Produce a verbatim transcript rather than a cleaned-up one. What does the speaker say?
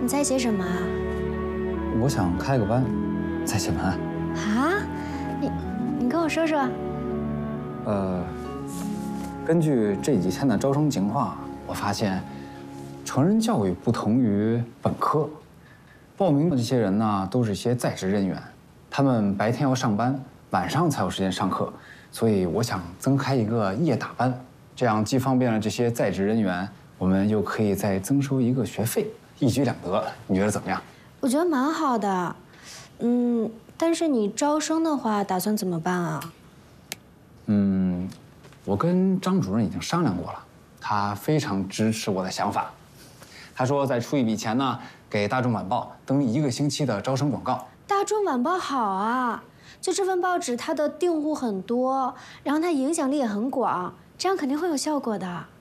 在写什么啊？ 我想开个班，在写文案。 啊？你你跟我说说。 呃，根据这几天的招生情况，我发现，成人教育不同于本科，报名的这些人呢，都是一些在职人员，他们白天要上班，晚上才有时间上课，所以我想增开一个夜打班，这样既方便了这些在职人员，我们又可以再增收一个学费，一举两得。你觉得怎么样？ 我觉得蛮好的，嗯，但是你招生的话，打算怎么办啊？ 嗯，我跟张主任已经商量过了，他非常支持我的想法。他说再出一笔钱呢，给大众晚报登一个星期的招生广告。 大众晚报好啊，就这份报纸，它的订户很多，然后它影响力也很广，这样肯定会有效果的。